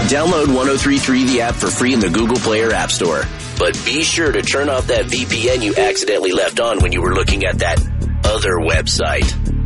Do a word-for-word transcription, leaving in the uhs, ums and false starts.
Download ten thirty-three the app for free in the Google Play or App Store. But be sure to turn off that V P N you accidentally left on when you were looking at that other website.